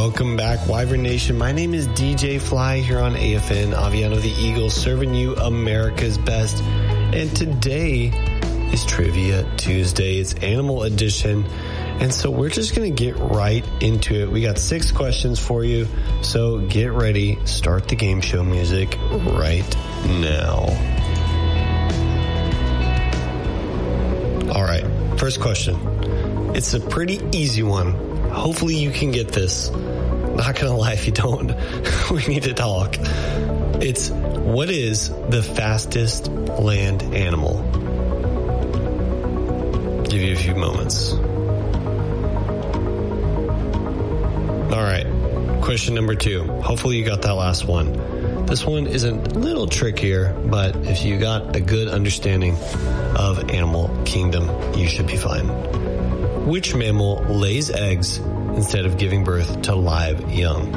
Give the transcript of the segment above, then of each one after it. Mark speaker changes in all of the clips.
Speaker 1: Welcome back, Wyvern Nation. My name is DJ Fly here on AFN, Aviano the Eagle, serving you America's best. And today is Trivia Tuesday. It's Animal Edition. And so we're just going to get right into it. We got 6 questions for you. So get ready. Start the game show music right now. All right. First question. It's a pretty easy one. Hopefully you can get this. Not going to lie, if you don't, we need to talk. It's, what is the fastest land animal? Give you a few moments. All right. Question number 2. Hopefully you got that last one. This one is a little trickier, but if you got a good understanding of animal kingdom, you should be fine. Which mammal lays eggs instead of giving birth to live young?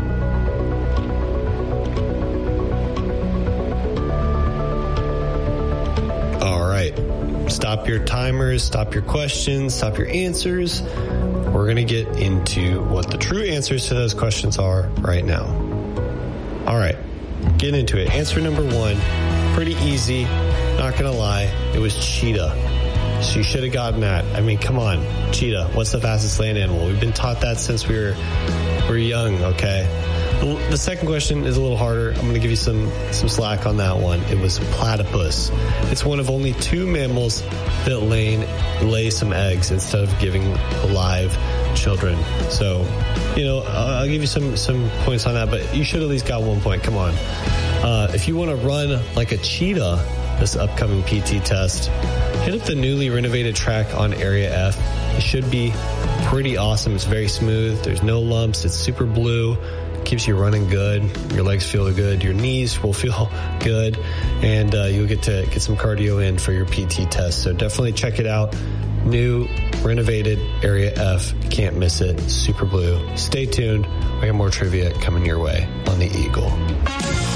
Speaker 1: All right. Stop your timers, stop your questions, stop your answers. We're going to get into what the true answers to those questions are right now. All right. Get into it. Answer number 1, pretty easy. Not going to lie. It was cheetah. So you should have gotten that. I mean, come on. Cheetah. What's the fastest land animal? We've been taught that since we were young, okay? The second question is a little harder. I'm going to give you some slack on that one. It was platypus. It's one of only 2 mammals that lay some eggs instead of giving live children. So, I'll give you some points on that, but you should at least got 1 point. Come on. If you want to run like a cheetah this upcoming PT test, hit up the newly renovated track on Area F. It should be pretty awesome. It's very smooth. There's no lumps. It's super blue. Keeps you running good. Your legs feel good. Your knees will feel good. And you'll get to get some cardio in for your PT test. So definitely check it out. New, renovated Area F. Can't miss it. Super blue. Stay tuned. We got more trivia coming your way on the Eagle.